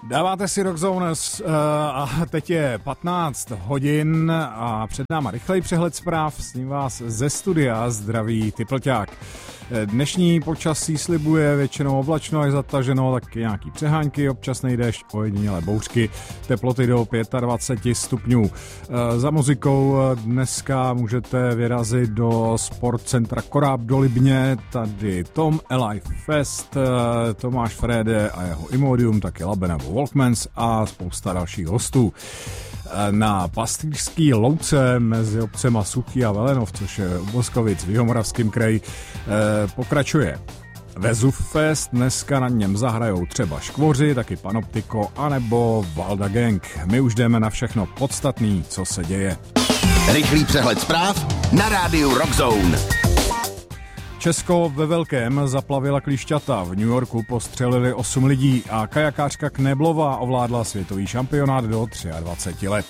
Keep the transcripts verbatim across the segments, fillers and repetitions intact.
Dáváte si Rock Zone uh, a teď je patnáct hodin a před náma rychlej přehled zpráv, s ním vás ze studia zdraví Typlťák. Dnešní počasí slibuje většinou oblačno a zataženo, taky nějaký přehánky, občasný déšť, ojedinělé bouřky, teploty do dvacet pět stupňů. Za muzikou dneska můžete vyrazit do sportcentra Koráb do Libně, tady Tom Alive Fest, Tomáš Frede a jeho Imodium, taky Labe nebo Walkmans a spousta dalších hostů. Na Pastýřský louce mezi obcema Suchý a Velenov, což je u Boskovic v Jihomoravském kraji, pokračuje Vezuv Fest. Dneska na něm zahrajou třeba Škvoři, taky Panoptiko anebo Valda Gang. My už jdeme na všechno podstatný, co se děje. Rychlý přehled zpráv na rádiu Rock Zone. Česko ve velkém zaplavila klíšťata. V New Yorku postřelili osm lidí a kajakářka Kneblová ovládla světový šampionát do dvacet tři let.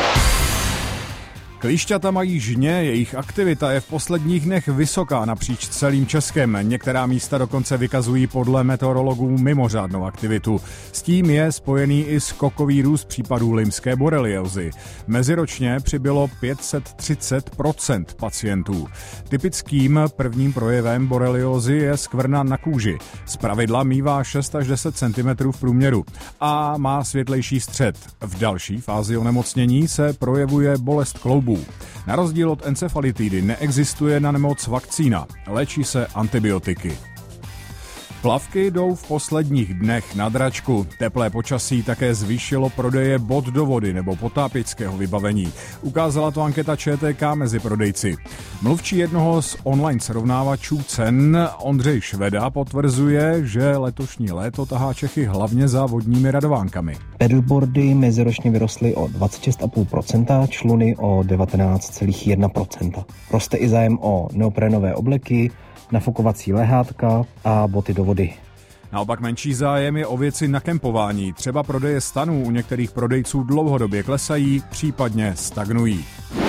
Klíšťata mají žně, jejich aktivita je v posledních dnech vysoká napříč celým Českem. Některá místa dokonce vykazují podle meteorologů mimořádnou aktivitu. S tím je spojený i skokový růst případů lymské boreliozy. Meziročně přibylo pět set třicet procent pacientů. Typickým prvním projevem boreliozy je skvrna na kůži. Zpravidla mívá šest až deset centimetrů v průměru a má světlejší střed. V další fázi onemocnění se projevuje bolest kloubů. Na rozdíl od encefalitidy neexistuje na nemoc vakcína, léčí se antibiotiky. Plavky jdou v posledních dnech na dračku. Teplé počasí také zvýšilo prodeje bod do vody nebo potápěčského vybavení. Ukázala to anketa ČTK mezi prodejci. Mluvčí jednoho z online srovnávačů cen Ondřej Šveda potvrzuje, že letošní léto tahá Čechy hlavně za vodními radovánkami. Pedalboardy meziročně vyrostly o dvacet šest celá pět procenta, čluny o devatenáct celá jedna procenta. Roste i zájem o neoprenové obleky, nafukovací lehátka a boty do vody. Naopak menší zájem je o věci na kempování. Třeba prodeje stanů u některých prodejců dlouhodobě klesají, případně stagnují.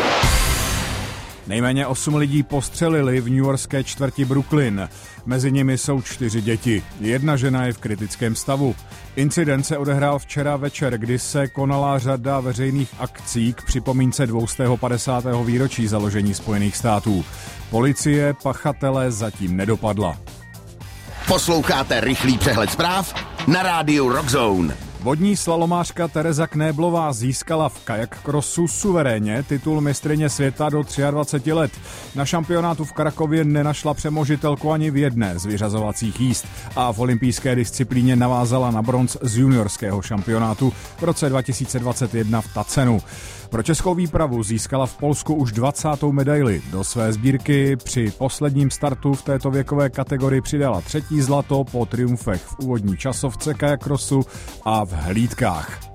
Nejméně osm lidí postřelili v newyorské čtvrti Brooklyn. Mezi nimi jsou čtyři děti. Jedna žena je v kritickém stavu. Incident se odehrál včera večer, kdy se konala řada veřejných akcí k připomínce dvě stě padesátého výročí založení Spojených států. Policie pachatele zatím nedopadla. Posloucháte rychlý přehled zpráv na rádiu Rock Zone. Vodní slalomářka Tereza Knéblová získala v kajak crossu suverénně titul mistryně světa do dvacet tři let. Na šampionátu v Krakově nenašla přemožitelku ani v jedné z vyřazovacích jízd a v olympijské disciplíně navázala na bronz z juniorského šampionátu v roce dva tisíce dvacet jedna v Tacenu. Pro českou výpravu získala v Polsku už dvacátou medaili. Do své sbírky při posledním startu v této věkové kategorii přidala třetí zlato po triumfech v úvodní časovce kajak crossu a v hlídkách.